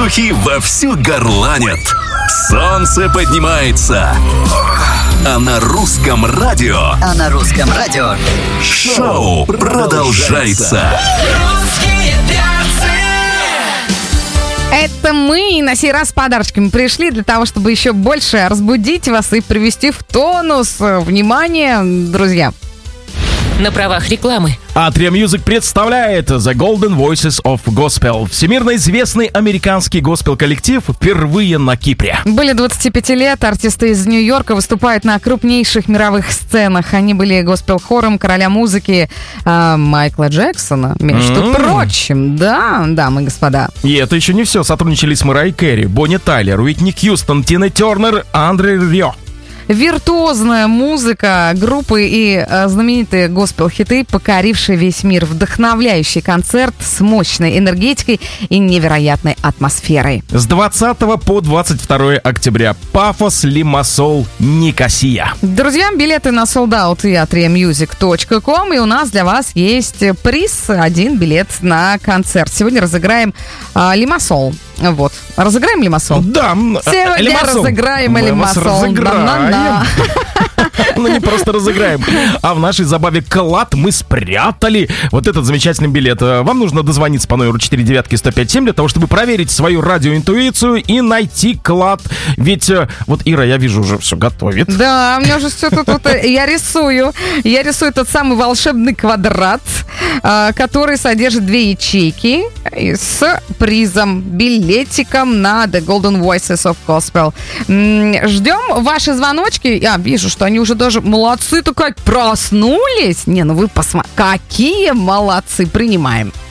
Слухи вовсю горланят. Солнце поднимается. А на русском радио шоу продолжается. Это мы на сей раз с подарочками пришли для того, чтобы еще больше разбудить вас и привести в тонус. Внимание, друзья! На правах рекламы. Atria Music представляет The Golden Voices of Gospel. Всемирно известный американский госпел-коллектив впервые на Кипре. Более 25 лет артисты из Нью-Йорка выступают на крупнейших мировых сценах. Они были госпел-хором короля музыки Майкла Джексона, между прочим. Да, дамы и господа. И это еще не все. Сотрудничали с Мэрайей Кэрри, Бонни Тайлер, Уитни Хьюстон, Тиной Тернер, Андре Рио. Виртуозная музыка, группы и знаменитые госпел-хиты, покорившие весь мир. Вдохновляющий концерт с мощной энергетикой и невероятной атмосферой. С 20 по 22 октября. Пафос, Лимассол, Никосия. Друзья, билеты на sold-out и atriamusic.com. И у нас для вас есть приз. 1 билет на концерт. Сегодня разыграем Лимассол. Вот. Разыграем Лимассол? Да. Сегодня Лимассол. разыграем Лимассол. Ну, не просто разыграем, а в нашей забаве клад мы спрятали вот этот замечательный билет. Вам нужно дозвониться по номеру 49105.7 для того, чтобы проверить свою радиоинтуицию и найти клад. Ведь вот Ира, я вижу, уже все готовит. Да, у меня уже все тут. Я рисую тот самый волшебный квадрат, который содержит 2 ячейки с призом, билетиком на The Golden Voices of Gospel. Ждем ваши звоночки. Я вижу, что они уже даже молодцы, так как проснулись. Не, ну вы посмотрите, какие молодцы. Принимаем.